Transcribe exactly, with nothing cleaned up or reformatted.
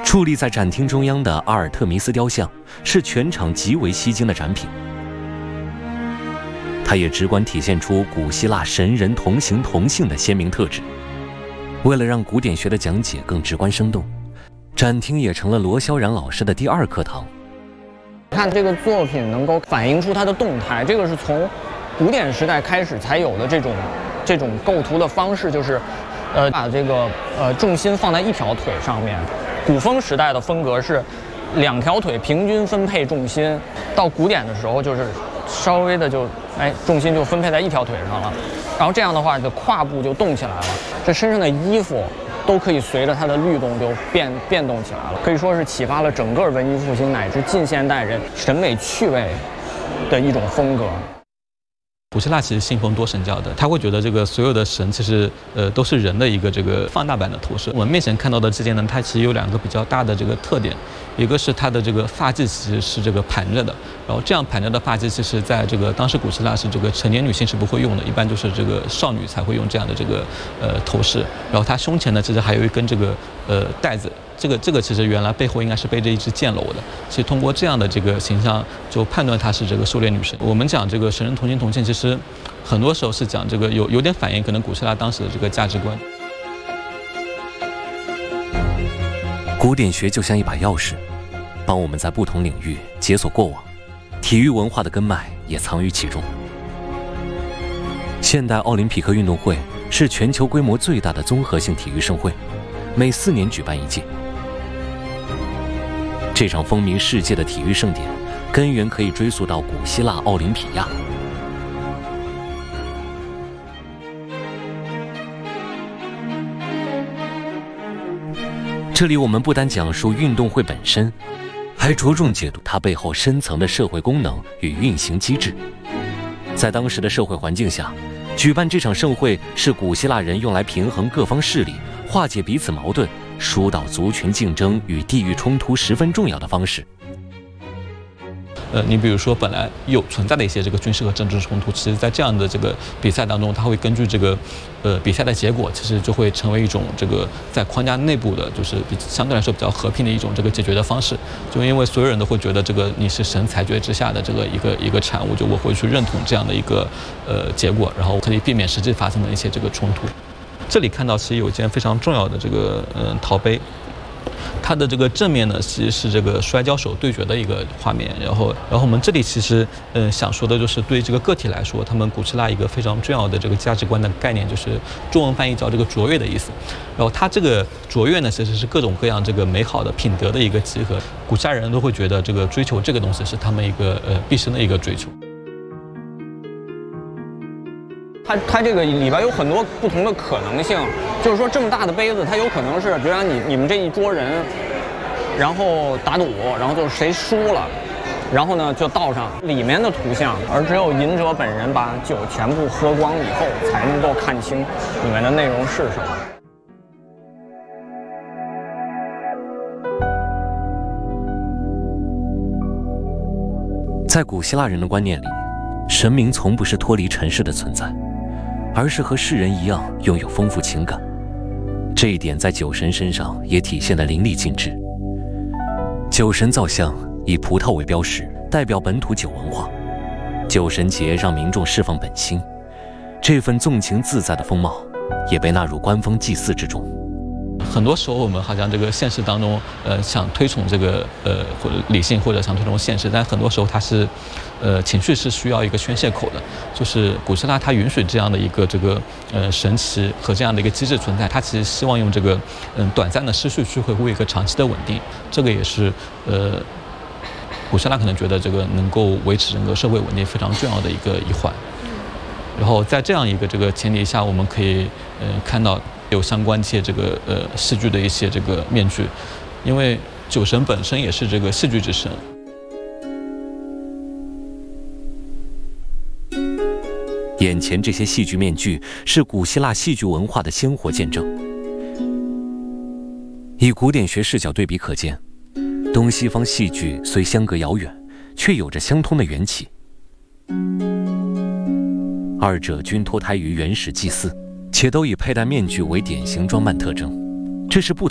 矗立在展厅中央的阿尔特弥斯雕像是全场极为吸睛的展品，它也直观体现出古希腊神人同形同性的鲜明特质。为了让古典学的讲解更直观生动，展厅也成了罗萧然老师的第二课堂。 看这个作品能够反映出它的动态，这个是从古典时代开始才有的这种这种构图的方式，就是呃把这个呃重心放在一条腿上面。古风时代的风格是两条腿平均分配重心，到古典的时候就是稍微的就哎重心就分配在一条腿上了，然后这样的话，你的胯部就动起来了，这身上的衣服都可以随着它的律动就变变动起来了，可以说是启发了整个文艺复兴乃至近现代人审美趣味的一种风格。 古希腊其实信奉多神教的，他会觉得这个所有的神其实呃都是人的一个这个放大版的投射。我们面前看到的之间呢，它其实有两个比较大的这个特点，一个是它的这个发髻其实是这个盘着的，然后这样盘着的发髻其实在这个当时古希腊是这个成年女性是不会用的，一般就是这个少女才会用这样的这个呃头饰。然后它胸前呢其实还有一根这个呃带子。这个这个其实原来背后应该是背着一只剑楼的，其实通过这样的这个形象就判断她是这个狩猎女神。我们讲这个神人同形同性，其实很多时候是讲这个有有点反映可能古希腊当时的这个价值观。 古典学就像一把钥匙，帮我们在不同领域解锁过往，体育文化的根脉也藏于其中。现代奥林匹克运动会是全球规模最大的综合性体育盛会，每四年举办一届。这场风靡世界的体育盛典，根源可以追溯到古希腊奥林匹亚。这里我们不单讲述运动会本身，还着重解读它背后深层的社会功能与运行机制。在当时的社会环境下，举办这场盛会是古希腊人用来平衡各方势力、化解彼此矛盾、疏导族群竞争与地域冲突十分重要的方式。 呃，你比如说，本来有存在的一些这个军事和政治冲突，其实在这样的这个比赛当中，它会根据这个呃比赛的结果，其实就会成为一种这个在框架内部的，就是比相对来说比较和平的一种这个解决的方式。就因为所有人都会觉得这个你是神裁决之下的这个一个一个产物，就我会去认同这样的一个呃结果，然后可以避免实际发生的一些这个冲突。这里看到其实有一件非常重要的这个呃陶杯。它的这个正面呢，其实是这个摔跤手对决的一个画面。然后，然后我们这里其实，嗯、呃，想说的就是对这个个体来说，他们古希腊一个非常重要的这个价值观的概念，就是中文翻译叫这个卓越的意思。然后，它这个卓越呢，其实是各种各样这个美好的品德的一个集合。古希腊人都会觉得这个追求这个东西是他们一个呃毕生的一个追求。 它它这个里边有很多不同的可能性，就是说这么大的杯子，它有可能是，比如说你你们这一桌人，然后打赌，然后就是谁输了，然后呢就倒上里面的图像，而只有饮者本人把酒全部喝光以后，才能够看清里面的内容是什么。 在古希腊人的观念里，神明从不是脱离尘世的存在，而是和世人一样拥有丰富情感。这一点在酒神身上也体现得淋漓尽致。酒神造像以葡萄为标识，代表本土酒文化。酒神节让民众释放本心，这份纵情自在的风貌也被纳入官方祭祀之中。 很多时候我们好像这个现实当中，呃，想推崇这个呃或者理性，或者想推崇现实，但很多时候它是，呃，情绪是需要一个宣泄口的。就是古希腊它允许这样的一个这个呃神奇和这样的一个机制存在，它其实希望用这个嗯、呃、短暂的失序去回顾一个长期的稳定。这个也是呃古希腊可能觉得这个能够维持整个社会稳定非常重要的一个一环。然后在这样一个这个前提下，我们可以呃看到有相关一些这个呃戏剧的一些这个面具，因为酒神本身也是这个戏剧之神。 眼前这些戏剧面具是古希腊戏剧文化的鲜活见证。以古典学视角对比可见，东西方戏剧虽相隔遥远，却有着相通的缘起。二者均脱胎于原始祭祀，且都以佩戴面具为典型装扮特征，这是不同